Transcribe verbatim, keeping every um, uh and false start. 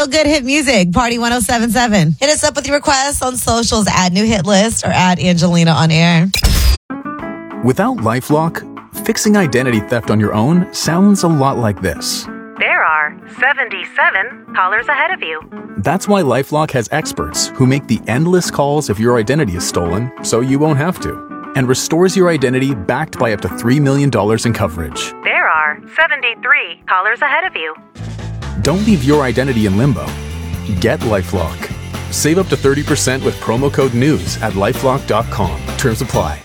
Feel good hit music, Party one oh seven point seven. Hit us up with your requests on socials, at New Hit List or at Angelina on air. Without LifeLock, fixing identity theft on your own sounds a lot like this. There are seventy-seven callers ahead of you. That's why LifeLock has experts who make the endless calls if your identity is stolen so you won't have to, and restores your identity backed by up to three million dollars in coverage. There are seventy-three callers ahead of you. Don't leave your identity in limbo. Get LifeLock. Save up to thirty percent with promo code NEWS at lifelock dot com. Terms apply.